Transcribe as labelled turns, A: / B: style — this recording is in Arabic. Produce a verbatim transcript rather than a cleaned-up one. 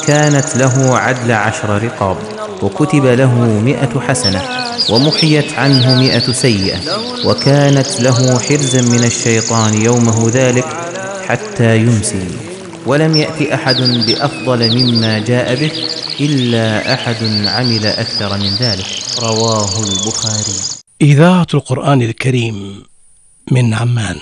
A: كانت له عدل عشر رقاب، وكتب له مئة حسنة، ومحيت عنه مئة سيئة، وكانت له حرزا من الشيطان يومه ذلك حتى يمسي. ولم يأت أحد بأفضل مما جاء به إلا أحد عمل أكثر من ذلك. رواه البخاري.
B: إذاعة القرآن الكريم من عمان.